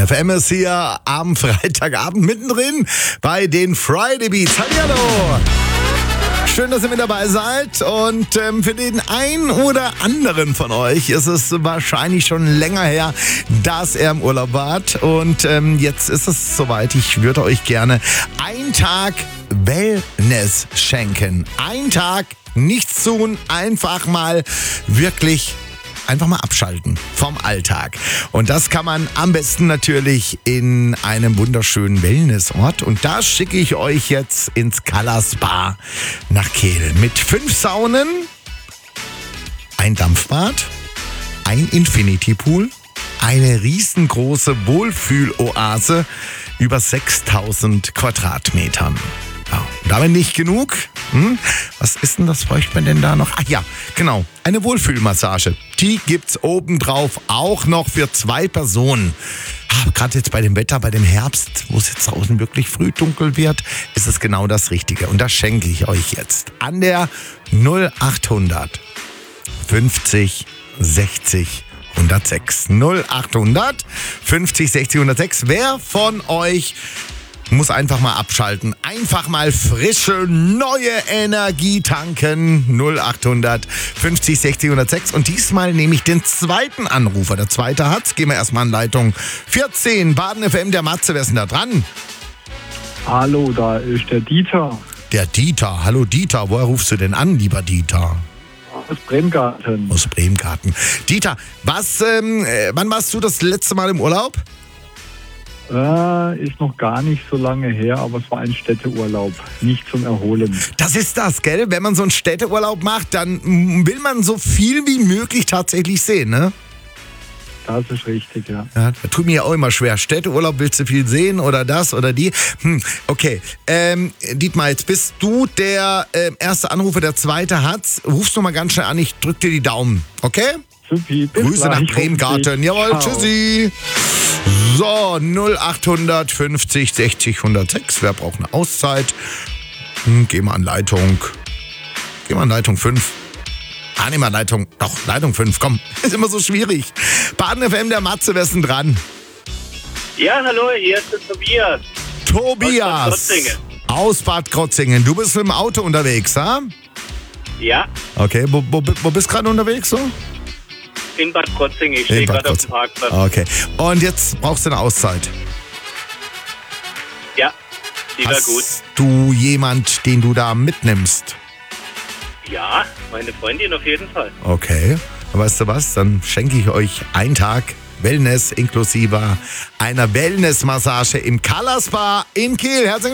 FM ist hier am Freitagabend mittendrin bei den Friday Beats. Hallihallo! Schön, dass ihr mit dabei seid und für den einen oder anderen von euch ist es wahrscheinlich schon länger her, dass er im Urlaub war und jetzt ist es soweit. Ich würde euch gerne einen Tag Wellness schenken. Einen Tag nichts tun, einfach mal abschalten vom Alltag. Und das kann man am besten natürlich in einem wunderschönen Wellnessort. Und da schicke ich euch jetzt ins Color Spa nach Kehl. Mit 5 Saunen, ein Dampfbad, ein Infinity Pool, eine riesengroße Wohlfühloase über 6000 Quadratmetern. Ja, damit nicht genug. Was ist denn das? Bräuchte man denn da noch? Ach ja, genau. Eine Wohlfühlmassage. Die gibt's obendrauf auch noch für 2 Personen. Gerade jetzt bei dem Wetter, bei dem Herbst, wo es jetzt draußen wirklich früh dunkel wird, ist es genau das Richtige. Und das schenke ich euch jetzt an der 0800 50 60 106. 0800 50 60 106. Wer von euch muss einfach mal abschalten. Einfach mal frische, neue Energie tanken. 0800 50 60 106. Und diesmal nehme ich den zweiten Anrufer. Der zweite hat's. Gehen wir erstmal in Leitung 14. Baden FM, der Matze. Wer ist denn da dran? Hallo, da ist der Dieter. Der Dieter. Hallo Dieter. Woher rufst du denn an, lieber Dieter? Aus Bremgarten. Aus Bremgarten. Dieter, wann warst du das letzte Mal im Urlaub? Ist noch gar nicht so lange her, aber es war ein Städteurlaub, nicht zum Erholen. Das ist das, gell? Wenn man so einen Städteurlaub macht, dann will man so viel wie möglich tatsächlich sehen, ne? Das ist richtig, ja. Ja, das tut mir ja auch immer schwer. Städteurlaub, willst du viel sehen oder das oder die? Okay. Dietmar, jetzt bist du der erste Anrufer, der zweite hat's. Rufst du mal ganz schnell an, ich drück dir die Daumen, okay? Supi, Grüße nach Bremgarten. Jawohl, ciao. Tschüssi. So, 0800 50 60 106. Wer braucht eine Auszeit? Geh mal an Leitung 5. Nehmen wir Leitung 5, komm. Ist immer so schwierig. Baden FM, der Matze, wer ist denn dran? Ja, hallo, hier ist der Tobias. Tobias. Aus Bad Krotzingen. Du bist mit dem Auto unterwegs, ha? Ja. Okay, wo bist du gerade unterwegs so? In Bad Krotzingen, ich stehe gerade auf dem Parkplatz. Okay, und jetzt brauchst du eine Auszeit. Ja, die wäre gut. Hast du jemand, den du da mitnimmst? Ja, meine Freundin auf jeden Fall. Okay, weißt du was, dann schenke ich euch einen Tag Wellness inklusive einer Wellnessmassage im Color Spa in Kehl. Herzlichen